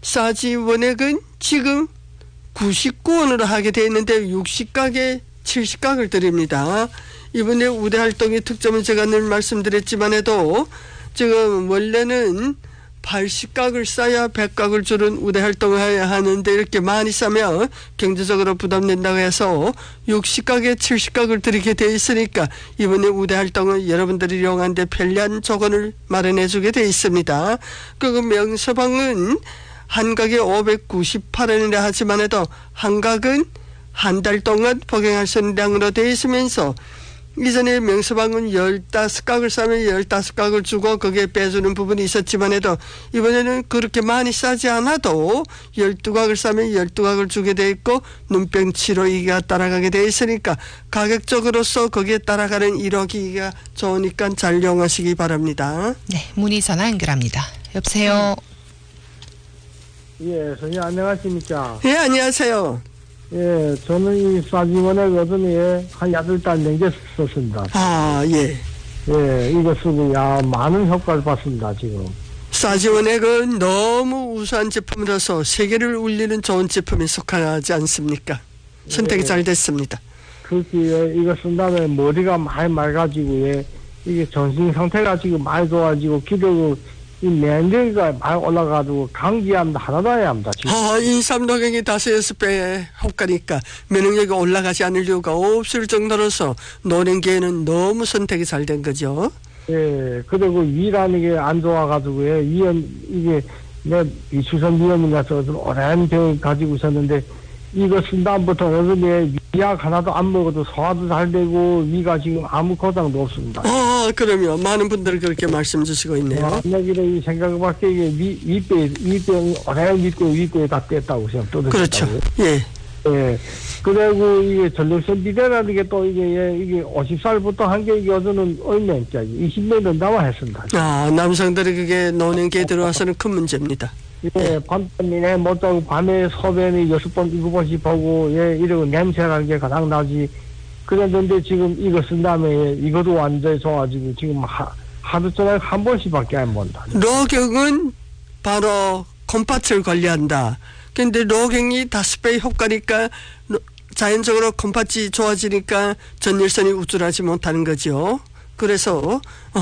싸지원액은 지금 99원으로 하게 되어 있는데 60가게 70각을 드립니다. 이번에 우대활동의 특점은 제가 늘 말씀드렸지만 해도 지금 원래는 80각을 싸야 100각을 주는 우대활동을 해야 하는데 이렇게 많이 싸면 경제적으로 부담된다고 해서 60각에 70각을 드리게 돼 있으니까 이번에 우대활동은 여러분들이 이용하는데 편리한 조건을 마련해 주게 돼 있습니다. 그리고 명서방은 한 각에 598원이라 하지만 해도 한 각은 한 달 동안 복용할 수 있는 양으로 되어 있으면서 이전에 명서방은 15각을 싸면 15각을 주고 거기에 빼주는 부분이 있었지만 해도 이번에는 그렇게 많이 싸지 않아도 12각을 싸면 12각을 주게 돼 있고 눈병 치료기가 따라가게 돼 있으니까 가격적으로서 거기에 따라가는 1호기가 좋으니까 잘 이용하시기 바랍니다. 네, 문의 전화 연결합니다. 여보세요. 예, 선생님 안녕하십니까? 예, 안녕하세요. 예, 저는 이 싸지원액 어둠에 한 8달 넘겼었습니다. 아, 예. 예, 이거 쓰고, 많은 효과를 봤습니다, 지금. 싸지원액은 너무 우수한 제품이라서 세계를 울리는 좋은 제품에 속하지 않습니까? 선택이 잘 됐습니다. 그렇게 이거 쓴 다음에 머리가 많이 맑아지고, 이게 정신 상태가 지금 많이 좋아지고, 기력이 이 면역력이 많이 올라가지고 감기암도 하나도 안 합니다. 인삼녹용이 5-6배 효과니까 면역력이 올라가지 않을 이유가 없을 정도로서 노령계에는 너무 선택이 잘 된 거죠. 예, 그리고 위라는 게 안 좋아가지고 이게 내 위축성 위염인가 서 오랜 병 가지고 있었는데 이거 쓴 다음부터 어른의 위약 하나도 안 먹어도 소화도 잘 되고 위가 지금 아무 고장도 없습니다. 그러면 많은 분들이 그렇게 말씀 주시고 있네요. 내기는 이 생각밖에 이게 위병 오랜 위뼈에 다 뗐다고 생각. 그렇죠. 예. 예. 그리고 이게 전력선 비대라는 게 또 이게 50살부터 한 게 이게 어제는 얼마짜리 20년 된다고 했습니다. 남성들이 그게 노년기에 들어와서는 큰 문제입니다. 예, 밤에 못 자고 밤에 소변이 6번, 7번씩 보고, 이러고 냄새나는 게 가장 나지. 그랬는데 지금 이거 쓴 다음에 이것도 완전히 좋아지고 지금 하루 종일 한 번씩밖에 안 본다. 노경은 바로 콩팥을 관리한다. 근데 노경이 5배 효과니까 자연적으로 콩팥이 좋아지니까 전열선이 우쭐하지 못하는 거죠. 그래서,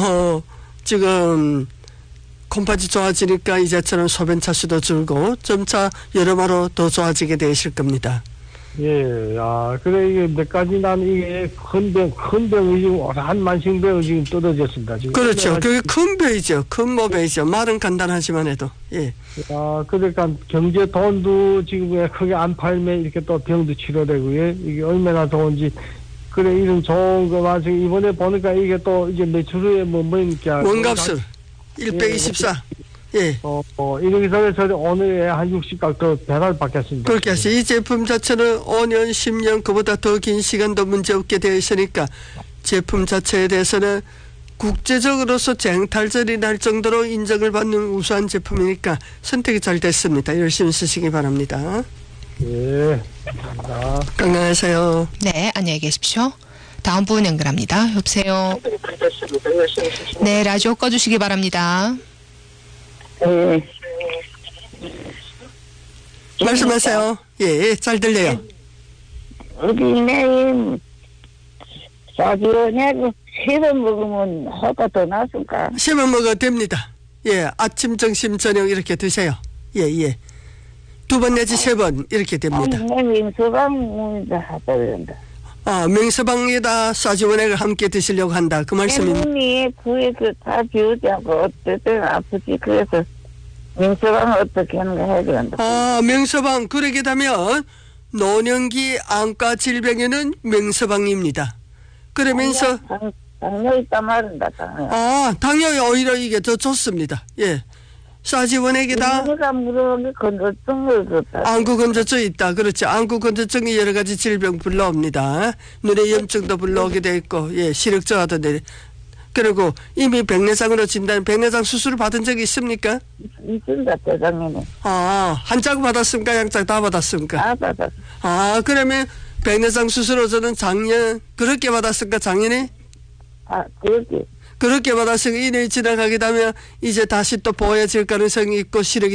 지금, 콩팥이 좋아지니까 이제처럼 소변 차수도 줄고 점차 여러모로 더 좋아지게 되실 겁니다. 예, 그래 이게 몇 가지 나는 이게 큰 병이 지금 오랜 만성병이 지금 떨어졌습니다. 지금. 그렇죠. 그게 큰 병이죠. 큰 모병이죠. 말은 간단하지만 해도. 예. 그러니까 경제 돈도 지금 크게 안 팔면 이렇게 또 병도 치료되고 이게 얼마나 좋은지. 그래 이런 좋은 거만 지금 이번에 보니까 이게 또 이제 매출에 뭐니까 원값을 124. 예. 이렇게 해서 오늘 한 60각 더 배달 받겠습니다. 그렇게 해서 이 제품 자체는 5년, 10년 그보다 더 긴 시간도 문제없게 되어 있으니까 제품 자체에 대해서는 국제적으로서 쟁탈전이 날 정도로 인정을 받는 우수한 제품이니까 선택이 잘 됐습니다. 열심히 쓰시기 바랍니다. 예. 감사합니다. 건강하세요. 네, 안녕히 계십시오. 다음 분 연결합니다. 여보세요. 네, 라디오 꺼주시기 바랍니다. 네. 말씀하세요. 예, 잘 들려요. 어린애인 싸지원액 씹어 먹으면 효과 더 낫을까? 씹어 먹어도 됩니다. 예, 아침, 점심, 저녁 이렇게 드세요. 예. 2번 내지 3번 이렇게 됩니다. 명서방문이다 하다 그런다. 명서방에다 싸지원액을 함께 드시려고 한다. 그 말씀입니다. 내 눈이 다 비우자고 어쨌든 아프지. 그래서 명서방은 어떻게 하는가 해야 된다. 명서방 그러게 되면 노년기 안과 질병에는 명서방입니다. 그러면서 당뇨 있단 말인다. 당뇨에 오히려 이게 더 좋습니다. 예. 싸지원액에다 내가 물어본 게 건조증을 줬다. 안구 건조증이 있다. 그렇죠. 안구 건조증이 여러 가지 질병 불러옵니다. 눈에 염증도 불러오게 돼 있고, 시력 저하도 내. 그리고 이미 백내장으로 진단, 백내장 수술을 받은 적이 있습니까? 있습니다, 대장님은. 한 짝 받았습니까? 양짝 다 받았습니까? 다 받았어. 그러면 백내장 수술을 저는 작년 그렇게 받았습니까? 작년에? 그렇지. 그렇게 받아서 1년 지나가게 되면 이제 다시 또 보여질 가능성이 있고 시력이